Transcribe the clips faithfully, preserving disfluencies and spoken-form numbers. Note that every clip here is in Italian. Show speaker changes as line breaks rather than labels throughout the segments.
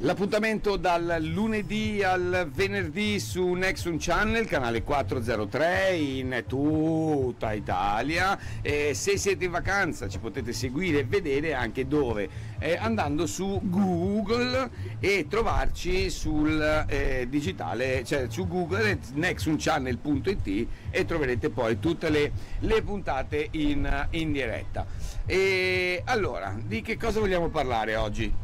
L'appuntamento dal lunedì al venerdì su Nexum Channel, canale quattrocentotre in tutta Italia. E se siete in vacanza ci potete seguire e vedere anche dove, eh, andando su Google e trovarci sul eh, digitale, cioè su Google nexum channel punto it, e troverete poi tutte le, le puntate in, in diretta. E allora, di che cosa vogliamo parlare oggi?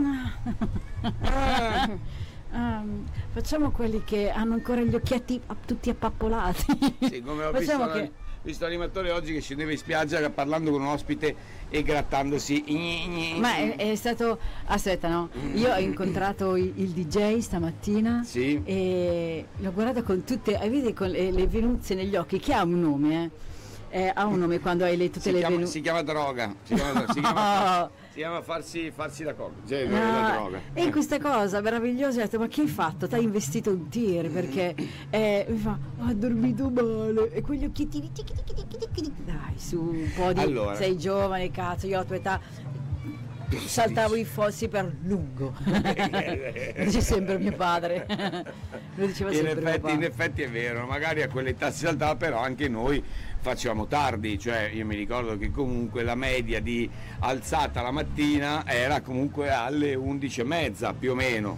Ah. Um, facciamo quelli che hanno ancora gli occhietti tutti appappolati.
Sì, come ho visto, che... visto l'animatore oggi che scendeva in spiaggia parlando con un ospite e grattandosi.
Ma è, è stato, aspetta, no? Io ho incontrato il, il D J stamattina,
sì,
e l'ho guardato con tutte, vedi, con le, le venuzie negli occhi, che ha un nome, eh? Eh, ha un nome quando hai le, tutte
si
le
chiama,
venuzie.
si chiama droga, si chiama, si chiama, si chiama farsi, farsi la coca, cioè
no,
la droga.
E questa cosa meravigliosa, ho detto, ma che hai fatto? Ti hai investito un tir, perché eh, mi fa, ha dormito male, e quegli occhiettini, dai, su un po' di,
allora,
sei giovane, cazzo, io ho la tua età, saltavo i fossi per lungo. Lo dice sempre mio padre. Lo diceva sempre
in effetti,
mio padre.
In effetti è vero, magari a quell'età si saltava, però anche noi facevamo tardi, cioè io mi ricordo che comunque la media di alzata la mattina era comunque alle undici e mezza più o meno,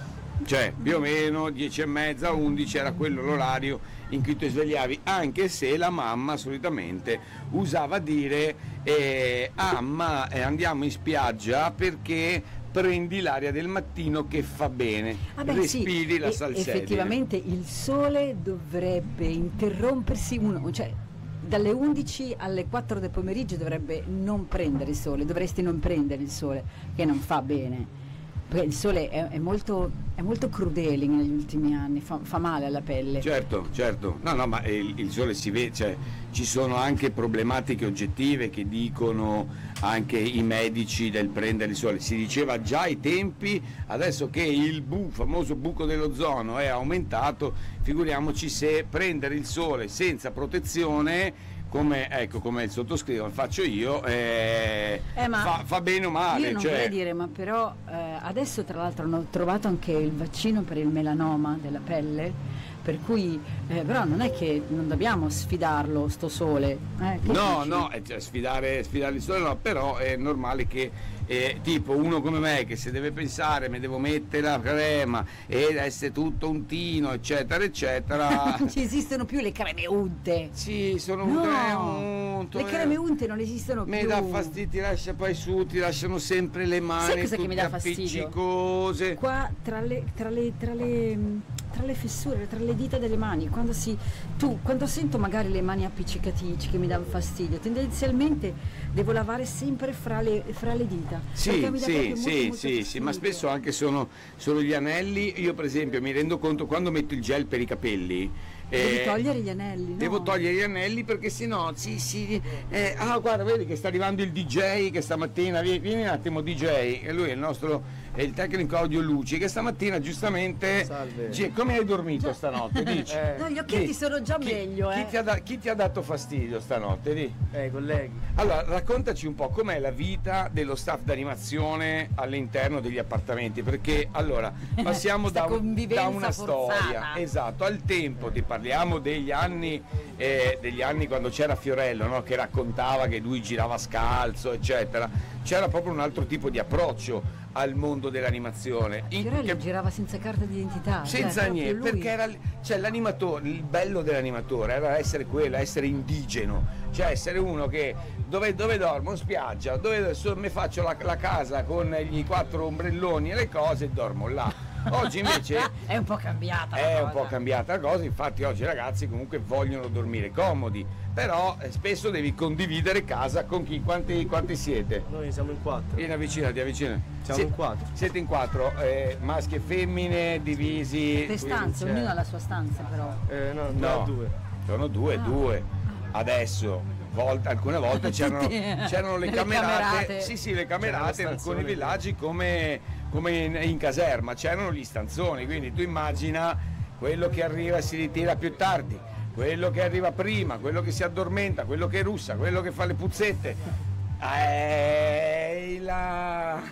cioè più o meno dieci e mezza, undici era quello l'orario in cui ti svegliavi, anche se la mamma solitamente usava dire eh, ah ma eh, andiamo in spiaggia perché prendi l'aria del mattino che fa bene,
ah beh,
respiri
sì,
la salsedine.
Effettivamente il sole dovrebbe interrompersi, uno, cioè dalle undici alle quattro del pomeriggio dovrebbe non prendere il sole, dovresti non prendere il sole, che non fa bene. Perché il sole è, è, molto, è molto crudele negli ultimi anni, fa, fa male alla pelle.
Certo, certo, no, no, ma il, il sole si vede, cioè, ci sono anche problematiche oggettive che dicono anche i medici del prendere il sole. Si diceva già ai tempi, adesso che il bu, famoso buco dell'ozono è aumentato, figuriamoci se prendere il sole senza protezione, come, ecco, come il sottoscritto faccio io, eh,
eh, ma
fa, fa bene o male.
Io non
cioè...
vorrei dire, ma però eh, adesso tra l'altro hanno trovato anche il vaccino per il melanoma della pelle, per cui eh, però non è che non dobbiamo sfidarlo sto sole. Eh,
no,
dici?
no, cioè, sfidare, sfidare il sole no, però è normale che eh, tipo uno come me che se deve pensare mi devo mettere la crema ed essere tutto untino eccetera eccetera.
Non ci esistono più le creme unte.
Sì, sono
no,
un unto,
le creme unte non esistono
mi
più.
Mi dà fastidio, ti lascia poi su, ti lasciano sempre le mani tutte appiccicose.
Qua tra le, tra le, tra le tra le fessure, tra le dita delle mani, quando si tu quando sento magari le mani appiccicatrici che mi danno fastidio, tendenzialmente devo lavare sempre fra le, fra le dita.
Sì,
mi dà
sì,
molto,
sì,
molto
sì, sì, ma spesso anche sono, sono gli anelli. Io per esempio mi rendo conto quando metto il gel per i capelli.
Devi
eh,
togliere gli anelli, no?
Devo togliere gli anelli perché sennò si, si eh, ah guarda, vedi che sta arrivando il D J che stamattina, vieni, vieni un attimo D J, e lui è il nostro è il tecnico audio luci che stamattina giustamente G, come hai dormito già stanotte? Dici?
Eh. No, gli occhietti Di, sono già
chi,
meglio, eh.
Chi ti, ha da, chi ti ha dato fastidio stanotte? Di?
Eh, colleghi.
Allora, raccontaci un po' com'è la vita dello staff d'animazione all'interno degli appartamenti, perché allora passiamo da, un, da una
forzata.
storia, esatto, al tempo, ti parliamo degli anni eh, degli anni quando c'era Fiorello, no? Che raccontava che lui girava scalzo, eccetera. C'era proprio un altro tipo di approccio al mondo dell'animazione.
Fiorello che girava senza carta d'identità,
senza
cioè,
niente, perché era cioè l'animatore, il bello dell'animatore era essere quello, essere indigeno, cioè essere uno che dove, dove dormo in spiaggia, dove mi faccio la, la casa con gli quattro ombrelloni e le cose e dormo là. Oggi invece
è un po' cambiata
è
la
un
cosa.
po' cambiata la cosa, infatti oggi i ragazzi comunque vogliono dormire comodi, però eh, spesso devi condividere casa con chi? Quanti, quanti siete?
Noi siamo in quattro.
Vieni avvicinati, avvicinati.
Siamo
Sie-
in quattro.
Siete in quattro, eh, maschi e femmine, divisi.
Le stanze, ognuno ha la sua stanza però.
Eh no,
no,
no, due.
Sono due,
ah.
due. Adesso, volte, alcune volte c'erano, c'erano le,
le
camerate,
camerate.
Sì, sì, le camerate in alcuni villaggi come, come in, in caserma, c'erano gli stanzoni, quindi tu immagina quello che arriva e si ritira più tardi, quello che arriva prima, quello che si addormenta, quello che russa, quello che fa le puzzette. Eh, la...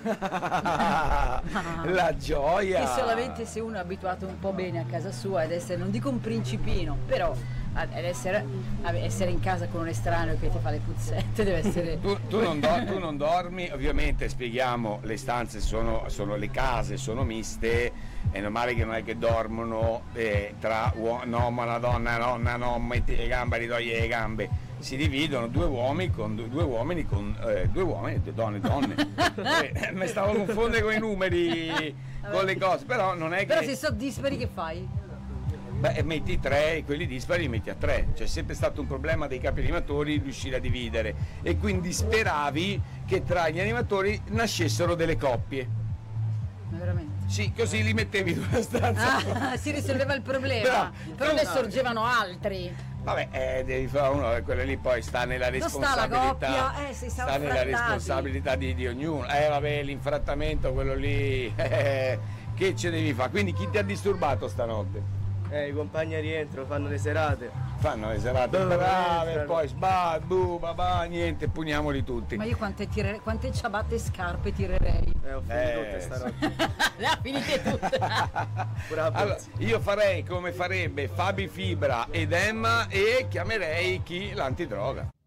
la gioia.
Che solamente se uno è abituato un po' bene a casa sua ad essere, non dico un principino, però ad essere, ad essere in casa con un estraneo che ti fa le puzzette deve essere...
Tu, tu, non, do, tu non dormi, ovviamente spieghiamo, le stanze sono, sono le case, sono miste, è normale che non è che dormono eh, tra uo- no ma una donna, donna no, metti le gambe, ritogli le gambe, si dividono due uomini con due, due uomini con eh, due uomini, due donne, donne. eh, mi stavo a confondere con i numeri, con le cose, però non è che...
Però se sono dispari che fai?
Beh, metti tre, quelli dispari li metti a tre, c'è sempre stato un problema dei capi animatori riuscire a dividere e quindi speravi che tra gli animatori nascessero delle coppie.
Ma veramente?
Sì, così li mettevi in una stanza.
Ah, si risolveva il problema,
Però-
però ne sorgevano altri.
Vabbè, eh, devi fare uno, eh, quello lì poi sta nella
Non sta la
responsabilità.
coppia, eh, si sta
sta nella
affrattati.
responsabilità di, di ognuno. Eh vabbè, l'infrattamento, quello lì, eh, che ce devi fare? Quindi chi ti ha disturbato stanotte?
Eh, i compagni a rientro fanno le serate.
Fanno le serate
Dove
brave,
entrano?
poi sba, bu, babà, niente, puniamoli tutti.
Ma io quante, tire- quante ciabatte e scarpe tirerei?
Eh, ho finito
Eh,
tutte stanotte.
Le ha finite tutte.
Pure la
Allora,
borsa.
io farei come farebbe Fabi Fibra ed Emma e chiamerei chi? L'antidroga.